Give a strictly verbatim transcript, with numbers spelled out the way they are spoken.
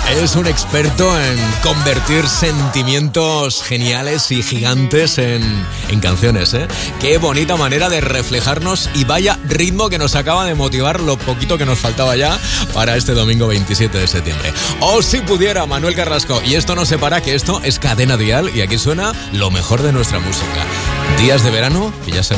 Es un experto en convertir sentimientos geniales y gigantes en, en canciones, ¿eh? Qué bonita manera de reflejarnos y vaya ritmo que nos acaba de motivar lo poquito que nos faltaba ya para este domingo veintisiete de septiembre. O si pudiera, Manuel Carrasco. Y esto no se para, que esto es Cadena Dial y aquí suena lo mejor de nuestra música. Días de verano que ya se